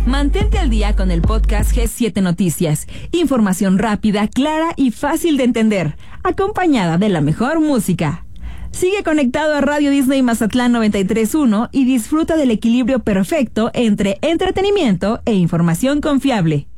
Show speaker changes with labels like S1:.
S1: Mantente al día con el podcast G7 Noticias. Información rápida, clara y fácil de entender, acompañada de la mejor música. Sigue conectado a Radio Disney Mazatlán 93.1 y disfruta del equilibrio perfecto entre entretenimiento e información confiable.